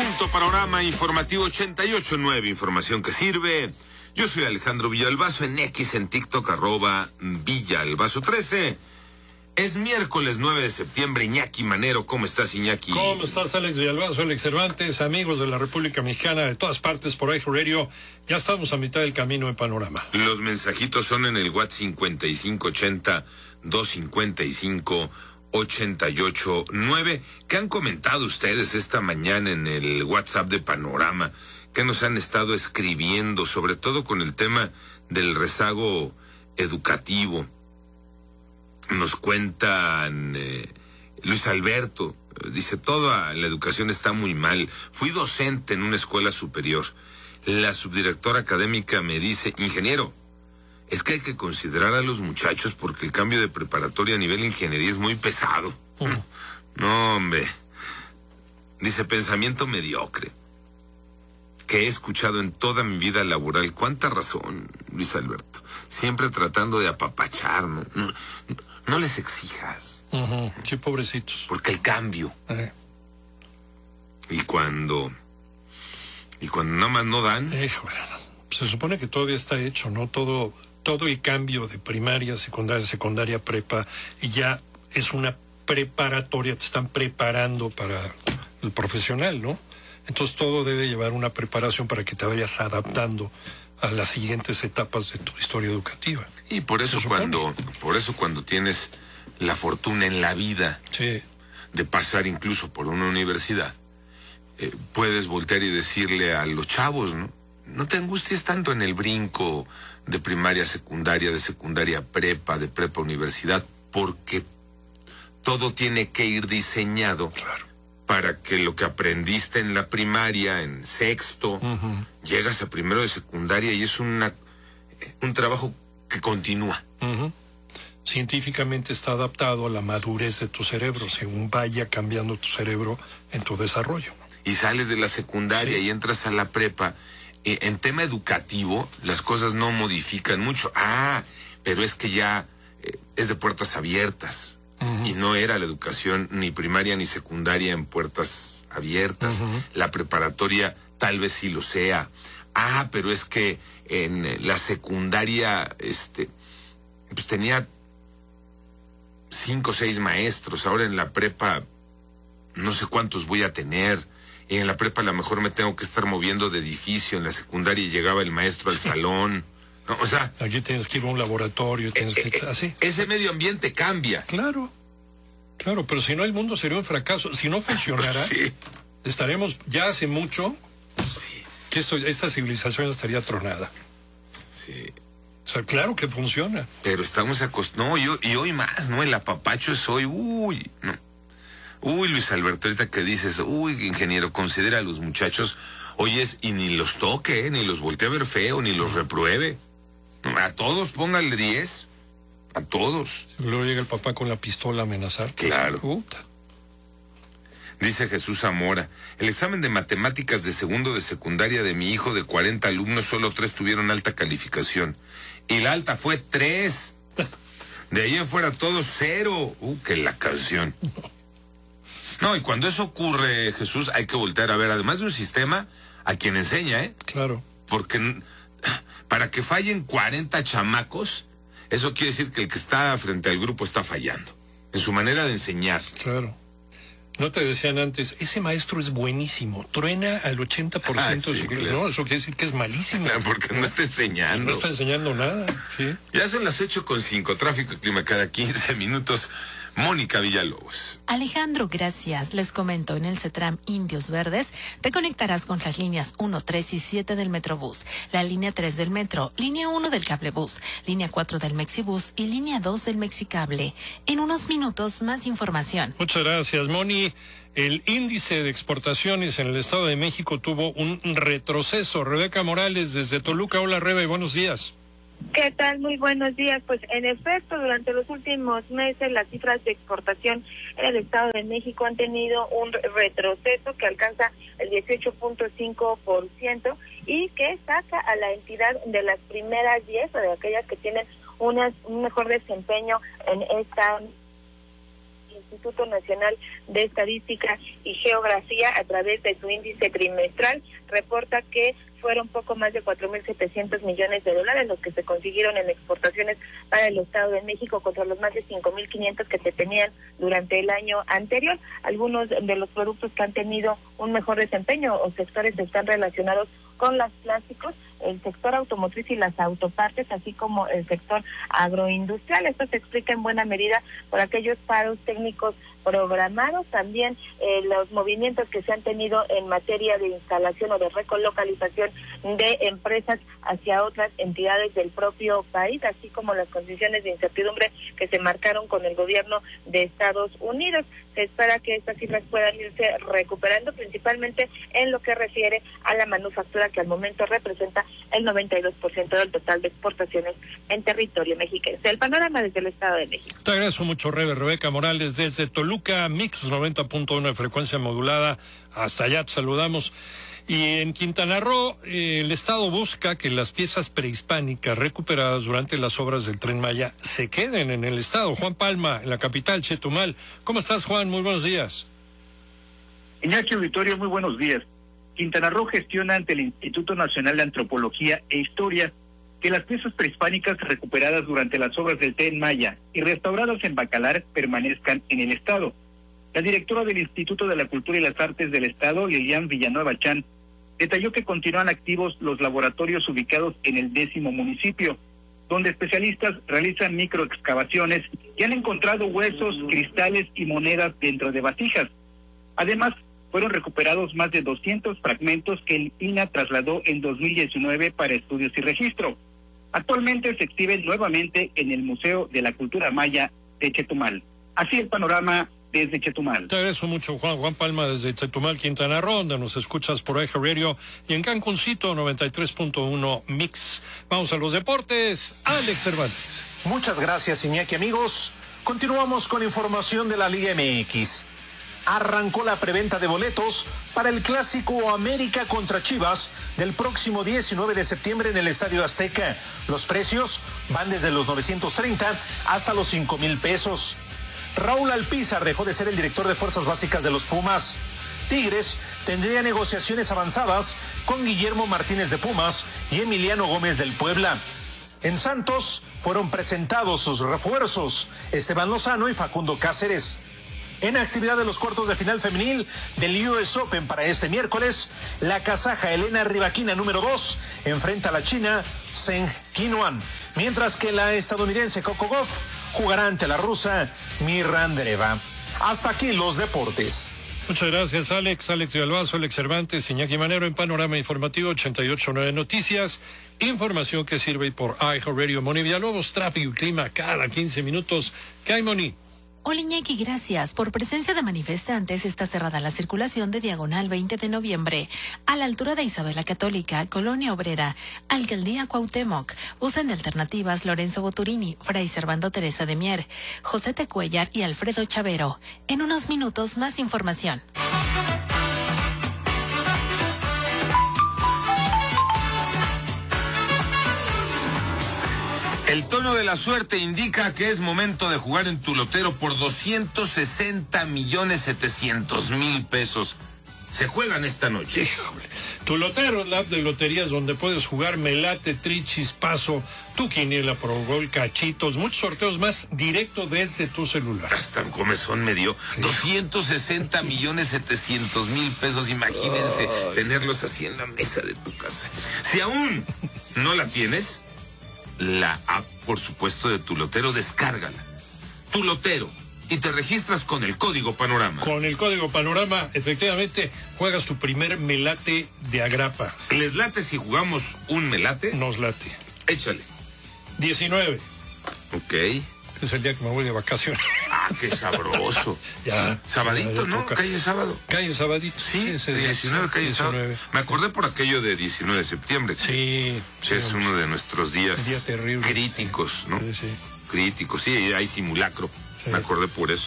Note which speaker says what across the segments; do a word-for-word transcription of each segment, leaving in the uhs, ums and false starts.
Speaker 1: punto, panorama informativo ochenta y ocho punto nueve, información que sirve. Yo soy Alejandro Villalbazo, en X, en TikTok, arroba Villalbazo trece. Es miércoles nueve de septiembre, Iñaki Manero. ¿Cómo estás, Iñaki?
Speaker 2: ¿Cómo estás, Alex Villalbazo, Alex Cervantes, amigos de la República Mexicana, de todas partes por iHeart Radio? Ya estamos a mitad del camino en Panorama.
Speaker 1: Los mensajitos son en el WhatsApp cincuenta y cinco ochenta, doscientos cincuenta y cinco, ochenta y ocho nueve. ¿Qué han comentado ustedes esta mañana en el WhatsApp de Panorama? ¿Qué nos han estado escribiendo, sobre todo con el tema del rezago educativo? Nos cuentan, eh, Luis Alberto, dice, toda la educación está muy mal. Fui docente en una escuela superior. La subdirectora académica me dice, ingeniero, es que hay que considerar a los muchachos porque el cambio de preparatoria a nivel ingeniería es muy pesado. Uh-huh. No, hombre. Dice, pensamiento mediocre, que he escuchado en toda mi vida laboral. ¿Cuánta razón, Luis Alberto? Siempre tratando de apapachar, ¿no? No, no, no les exijas.
Speaker 2: Uh-huh. Qué pobrecitos.
Speaker 1: Porque el cambio.
Speaker 2: Eh.
Speaker 1: Y cuando... Y cuando nada más no dan...
Speaker 2: Híjole, se supone que todavía está hecho, ¿no? Todo, todo el cambio de primaria, secundaria, secundaria, prepa, y ya es una preparatoria, te están preparando para el profesional, ¿no? Entonces todo debe llevar una preparación para que te vayas adaptando a las siguientes etapas de tu historia educativa.
Speaker 1: Y por eso cuando, por eso cuando tienes la fortuna en la vida,
Speaker 2: sí,
Speaker 1: de pasar incluso por una universidad, eh, puedes voltear y decirle a los chavos, ¿no? No te angusties tanto en el brinco de primaria, secundaria, de secundaria, prepa, de prepa, universidad, porque todo tiene que ir diseñado,
Speaker 2: claro,
Speaker 1: para que lo que aprendiste en la primaria, en sexto, uh-huh, llegas a primero de secundaria y es una un trabajo que continúa.
Speaker 2: Uh-huh. Científicamente está adaptado a la madurez de tu cerebro, según vaya cambiando tu cerebro en tu desarrollo.
Speaker 1: Y sales de la secundaria, sí, y entras a la prepa. Eh, en tema educativo, las cosas no modifican mucho. Ah, pero es que ya eh, es de puertas abiertas. Uh-huh. Y no era la educación ni primaria ni secundaria en puertas abiertas. Uh-huh. La preparatoria tal vez sí lo sea. Ah, pero es que en la secundaria este pues tenía cinco o seis maestros. Ahora en la prepa no sé cuántos voy a tener. Y en la prepa a lo mejor me tengo que estar moviendo de edificio. En la secundaria llegaba el maestro al salón. No, o sea,
Speaker 2: aquí tienes que ir a un laboratorio, tienes eh, que así.
Speaker 1: Ese medio ambiente cambia.
Speaker 2: Claro, claro, pero si no el mundo sería un fracaso. Si no funcionara, sí, estaremos ya hace mucho, sí, que esto, esta civilización estaría tronada.
Speaker 1: Sí.
Speaker 2: O sea, claro que funciona.
Speaker 1: Pero estamos acostumbrados, no, y, y hoy más, ¿no? El apapacho es hoy, uy, no. Uy, Luis Alberto, ahorita que dices, uy, ingeniero, considera a los muchachos, oyes, y ni los toque, ¿eh? Ni los voltee a ver feo, ni los repruebe. A todos póngale diez. A todos.
Speaker 2: Luego llega el papá con la pistola a amenazar.
Speaker 1: Claro.
Speaker 2: Puta.
Speaker 1: Dice Jesús Zamora, el examen de matemáticas de segundo de secundaria de mi hijo de cuarenta alumnos, solo tres tuvieron alta calificación. Y la alta fue tres. De ahí en fuera todos cero. Uh, que la canción. No, y cuando eso ocurre, Jesús, hay que voltear a ver, además de un sistema, a quien enseña, ¿eh?
Speaker 2: Claro.
Speaker 1: Porque para que fallen cuarenta chamacos, eso quiere decir que el que está frente al grupo está fallando en su manera de enseñar.
Speaker 2: Claro. ¿No te decían antes, ese maestro es buenísimo, truena al ochenta por ciento ah, sí, de su clase? Claro. No, eso quiere decir que es malísimo.
Speaker 1: Claro, porque no está enseñando.
Speaker 2: No está enseñando nada, sí.
Speaker 1: Ya son las ocho con cinco, tráfico y clima cada quince minutos. Mónica Villalobos.
Speaker 3: Alejandro, gracias. Les comento, en el CETRAM Indios Verdes te conectarás con las líneas uno, tres y siete del Metrobús, la línea tres del Metro, línea uno del Cablebús, línea cuatro del Mexibús y línea dos del Mexicable. En unos minutos, más información.
Speaker 2: Muchas gracias, Moni. El índice de exportaciones en el Estado de México tuvo un retroceso. Rebeca Morales, desde Toluca. Hola, Rebe, buenos días.
Speaker 4: ¿Qué tal? Muy buenos días. Pues en efecto, durante los últimos meses las cifras de exportación en el Estado de México han tenido un retroceso que alcanza el dieciocho punto cinco por ciento y que saca a la entidad de las primeras diez o de aquellas que tienen unas, un mejor desempeño en esta Instituto Nacional de Estadística y Geografía, a través de su índice trimestral, reporta que fueron poco más de cuatro mil setecientos millones de dólares los que se consiguieron en exportaciones para el Estado de México contra los más de cinco mil quinientos que se tenían durante el año anterior. Algunos de los productos que han tenido un mejor desempeño o sectores están relacionados con los plásticos, el sector automotriz y las autopartes, así como el sector agroindustrial. Esto se explica en buena medida por aquellos paros técnicos programados, también eh, los movimientos que se han tenido en materia de instalación o de recolocalización de empresas hacia otras entidades del propio país, así como las condiciones de incertidumbre que se marcaron con el gobierno de Estados Unidos. Se espera que estas cifras puedan irse recuperando, principalmente en lo que refiere a la manufactura, que al momento representa el noventa y dos por ciento del total de exportaciones en territorio mexiquense. El panorama desde el Estado de México.
Speaker 2: Te agradezco mucho, Rebe. Rebeca Morales, desde Toluca, Mix noventa punto uno de frecuencia modulada. Hasta allá te saludamos. Y en Quintana Roo, eh, el Estado busca que las piezas prehispánicas recuperadas durante las obras del Tren Maya se queden en el Estado. Juan Palma, en la capital, Chetumal. ¿Cómo estás, Juan? Muy buenos días.
Speaker 5: Iñaki Auditorio, muy buenos días. Quintana Roo gestiona ante el Instituto Nacional de Antropología e Historia que las piezas prehispánicas recuperadas durante las obras del Tren Maya y restauradas en Bacalar permanezcan en el Estado. La directora del Instituto de la Cultura y las Artes del Estado, Lilian Villanueva Chan, detalló que continúan activos los laboratorios ubicados en el décimo municipio, donde especialistas realizan microexcavaciones y han encontrado huesos, cristales y monedas dentro de vasijas. Además, fueron recuperados más de doscientos fragmentos que el I N A trasladó en dos mil diecinueve para estudios y registro. Actualmente se exhiben nuevamente en el Museo de la Cultura Maya de Chetumal. Así el panorama desde Chetumal.
Speaker 2: Te agradezco mucho, Juan. Juan Palma, desde Chetumal, Quintana Roo, donde nos escuchas por Eje Radio, y en Cancuncito, noventa y tres punto uno Mix. Vamos a los deportes. Alex Cervantes.
Speaker 6: Muchas gracias, Iñaki. Amigos, continuamos con información de la Liga M X. Arrancó la preventa de boletos para el clásico América contra Chivas del próximo diecinueve de septiembre en el Estadio Azteca. Los precios van desde los novecientos treinta hasta los cinco mil pesos. Raúl Alpizar dejó de ser el director de Fuerzas Básicas de los Pumas. Tigres tendría negociaciones avanzadas con Guillermo Martínez de Pumas y Emiliano Gómez del Puebla. En Santos fueron presentados sus refuerzos, Esteban Lozano y Facundo Cáceres. En actividad de los cuartos de final femenil del U S Open para este miércoles, la kazaja Elena Rybakina, número dos, enfrenta a la china Zheng Qinhuan, mientras que la estadounidense Coco Gauff jugará ante la rusa Mirra Andreeva. Hasta aquí los deportes.
Speaker 2: Muchas gracias, Alex. Alex de Albazo, Alex Cervantes, Iñaki Manero en Panorama Informativo ochenta y ocho punto nueve Noticias. Información que sirve por iHeartRadio. Moni Villalobos, tráfico y clima cada quince minutos. ¿Qué hay, Moni?
Speaker 3: Hola, Iñaki, gracias. Por presencia de manifestantes está cerrada la circulación de Diagonal veinte de noviembre a la altura de Isabela Católica, Colonia Obrera, Alcaldía Cuauhtémoc. Usan de alternativas Lorenzo Boturini, Fray Servando Teresa de Mier, José Tecuellar y Alfredo Chavero. En unos minutos más información.
Speaker 1: El tono de la suerte indica que es momento de jugar en tu lotero por doscientos sesenta millones setecientos mil pesos. Se juegan esta noche.
Speaker 2: Híjole. Tu lotero es la app de loterías donde puedes jugar Melate, Trichis, Paso, tu quiniela, Pro Gol, Cachitos, muchos sorteos más directo desde tu celular.
Speaker 1: Hasta un comezón me dio. Sí. doscientos sesenta millones setecientos mil pesos. Imagínense oh. tenerlos así en la mesa de tu casa. Si aún no la tienes, la app, por supuesto, de tu lotero, descárgala. Tu lotero. Y te registras con el código Panorama.
Speaker 2: Con el código Panorama, efectivamente, juegas tu primer melate de agrapa.
Speaker 1: ¿Les late si jugamos un melate?
Speaker 2: Nos late.
Speaker 1: Échale.
Speaker 2: diecinueve.
Speaker 1: Ok.
Speaker 2: Es el día que me voy de vacaciones.
Speaker 1: Ah, qué sabroso.
Speaker 2: Ya.
Speaker 1: Sabadito, ya ¿no? Calle sábado.
Speaker 2: Calle sabadito.
Speaker 1: Sí, ese día. diecinueve, calle diecinueve. sábado. Me acordé por aquello de diecinueve de septiembre.
Speaker 2: Sí.
Speaker 1: Sí, es uno de nuestros días
Speaker 2: día terrible.
Speaker 1: Críticos, ¿no?
Speaker 2: Sí, sí.
Speaker 1: Críticos, sí, hay simulacro. Sí. Me acordé por eso.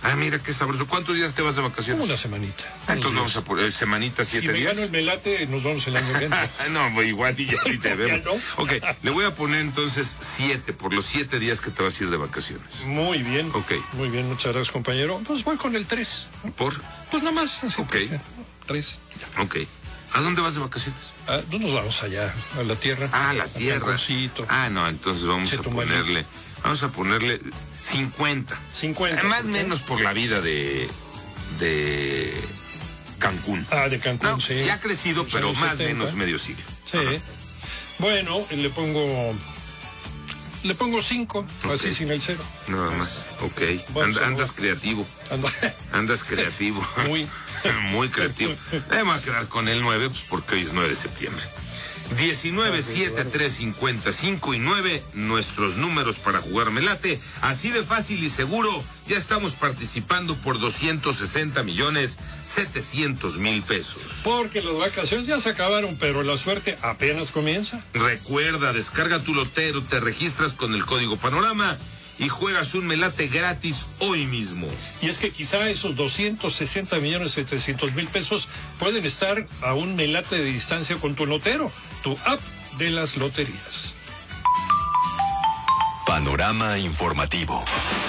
Speaker 1: Ah, mira qué sabroso. ¿Cuántos días te vas de vacaciones?
Speaker 2: Una semanita.
Speaker 1: Ah, entonces vamos a poner semanita, siete
Speaker 2: si me
Speaker 1: días.
Speaker 2: gano el melate, nos vamos el año que entra.
Speaker 1: No, igual y ya ni te vemos.
Speaker 2: ¿Ya no?
Speaker 1: Ok, le voy a poner entonces siete, por los siete días que te vas a ir de vacaciones.
Speaker 2: Muy bien.
Speaker 1: Ok.
Speaker 2: Muy bien, muchas gracias, compañero. Pues voy con el tres.
Speaker 1: ¿Por?
Speaker 2: Pues nada más. Así
Speaker 1: Ok.
Speaker 2: que, tres. Ya.
Speaker 1: Ok. ¿A dónde vas de vacaciones?
Speaker 2: Ah, no nos vamos allá, a la tierra.
Speaker 1: Ah, la tierra.
Speaker 2: Cancuncito.
Speaker 1: Ah, no, entonces vamos a
Speaker 2: Chetumalí.
Speaker 1: ponerle, vamos a ponerle cincuenta.
Speaker 2: cincuenta.
Speaker 1: Más o menos por la vida de, de Cancún.
Speaker 2: Ah, de Cancún,
Speaker 1: No,
Speaker 2: sí.
Speaker 1: ya ha crecido,
Speaker 2: Los
Speaker 1: pero
Speaker 2: años
Speaker 1: más o
Speaker 2: setenta.
Speaker 1: menos medio siglo.
Speaker 2: Sí.
Speaker 1: Ajá.
Speaker 2: Bueno, le pongo. Le pongo cinco,
Speaker 1: Ok.
Speaker 2: así sin el cero.
Speaker 1: Nada más, ok.
Speaker 2: Bueno,
Speaker 1: And-
Speaker 2: se
Speaker 1: andas
Speaker 2: va.
Speaker 1: creativo,
Speaker 2: Ando-
Speaker 1: andas creativo.
Speaker 2: Muy.
Speaker 1: Muy creativo. Me voy a quedar con el nueve, pues porque hoy es nueve de septiembre. diecinueve, siete, tres, cincuenta y cinco y nueve, nuestros números para jugar Melate. Así de fácil y seguro, ya estamos participando por doscientos sesenta millones setecientos mil pesos.
Speaker 2: Porque las vacaciones ya se acabaron, pero la suerte apenas comienza.
Speaker 1: Recuerda, descarga tu lotero, te registras con el código Panorama y juegas un Melate gratis hoy mismo.
Speaker 2: Y es que quizá esos doscientos sesenta millones setecientos mil pesos pueden estar a un melate de distancia con tu lotero, tu app de las loterías.
Speaker 7: Panorama informativo.